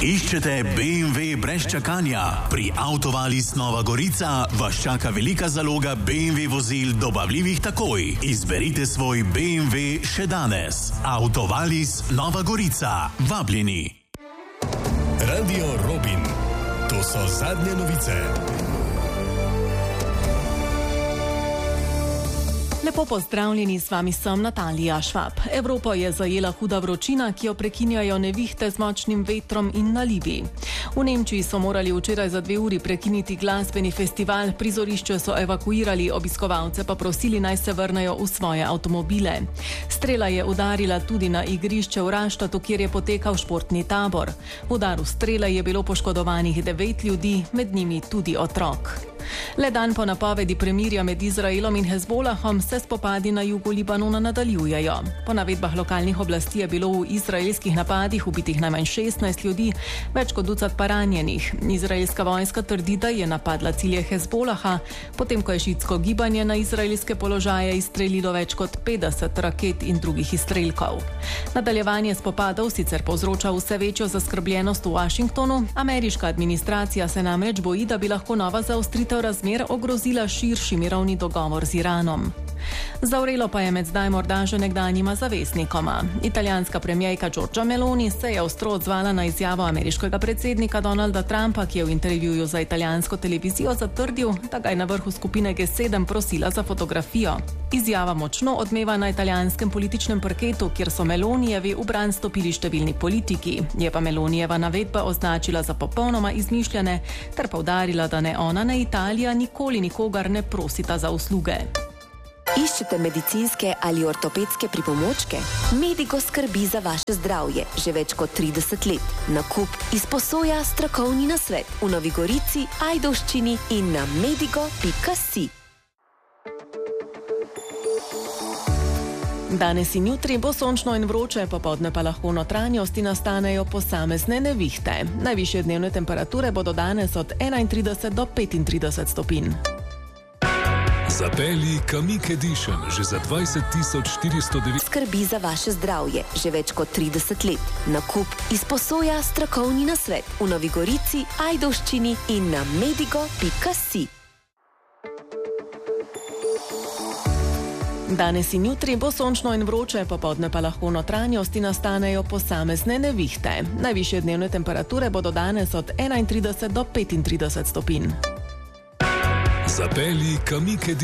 Iščete BMW brez čakanja? Pri Autovalis Nova Gorica vas čaka velika zaloga BMW vozil dobavljivih takoj. Izberite svoj BMW še danes. Autovalis Nova Gorica. Vabljeni. Radio Robin. To so zadnje novice. Lepo pozdravljeni, s vami sem Natalija Švab. Evropo je zajela huda vročina, ki jo prekinjajo nevihte z močnim vetrom in nalivi. V Nemčiji so morali včeraj za 2 uri prekiniti glasbeni festival, prizorišče so evakuirali, obiskovalce pa prosili, naj se vrnejo v svoje avtomobile. Strela je udarila tudi na igrišče v Raštatu, kjer je potekal športni tabor. V udaru strele je bilo poškodovanih 9 ljudi, med njimi tudi otrok. Le dan po napovedi premirja med Izraelom in Hezbolahom se spopadi na jugu Libanona nadaljujejo. Po navedbah lokalnih oblasti je bilo v izraelskih napadih ubitih najmanj 16 ljudi, več kot ducat pa ranjenih. Izraelska vojska trdi, da je napadla cilje Hezbolaha, potem ko je šiitsko gibanje na izraelske položaje izstrelilo več kot 50 raket in drugih izstrelkov. Nadaljevanje spopadov sicer povzroča vse večjo zaskrbljenost v Washingtonu. Ameriška administracija se namreč boji, da bi lahko nova zaostritev razmer ogrozila širši mirovni dogovor z Iranom. Zavrelo pa je med zdaj morda že nekdanjima zaveznikoma. Italijanska premierka Giorgia Meloni se je ostro odzvala na izjavo ameriškega predsednika Donalda Trumpa, ki je v intervjuju za italijansko televizijo zatrdil, da ga je na vrhu skupine G7 prosila za fotografijo. Izjava močno odmeva na italijanskem političnem parketu, kjer so Melonijevi v bran stopili številni politiki. Je pa Melonijeva navedba označila za popolnoma izmišljene, ter poudarila, da ne ona, ne Italija nikoli nikogar ne prosita za usluge. Iščete medicinske ali ortopedske pripomočke? Medigo skrbi za vaše zdravje že več kot 30 let. Nakup izposoja strokovni nasvet v Novi Gorici, Ajdovščini in na medigo.si. Danes in jutri bo sončno in vroče, popoldne pa lahko v notranjosti nastanejo posamezne nevihte. Najvišje dnevne temperature bodo danes od 31 do 35 stopinj. Zapelji Kamik Edition že za 20.409. Skrbi za vaše zdravje že več kot 30 let. Nakup izposoja strokovni nasvet v Novi Gorici, Ajdovščini in na medigo.si. Danes in jutri bo sončno in vroče, popoldne pa lahko v notranjosti nastanejo posamezne nevihte. Najvišje dnevne temperature bodo danes od 31 do 35 stopinj. Zapelji Kamik Edition.